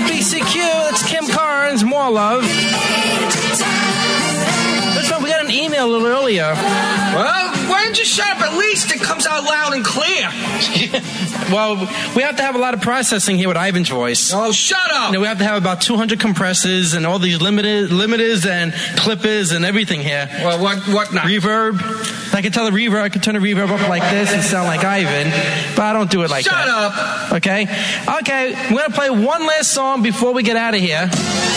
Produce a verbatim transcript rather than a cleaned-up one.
B C Q, that's Kim Carnes, more love. Listen, we got an email a little earlier. Well, why don't you shut up? At least it comes out loud and clear. Well, we have to have a lot of processing here with Ivan's voice. Oh, shut up! You know, we have to have about two hundred compressors and all these limited, limiters and clippers and everything here. Well, what what not? Reverb. I can tell the reverb, I can turn the reverb up like this and sound like Ivan, but I don't do it like shut that. Shut up! Okay? Okay, we're going to play one last song before we get out of here.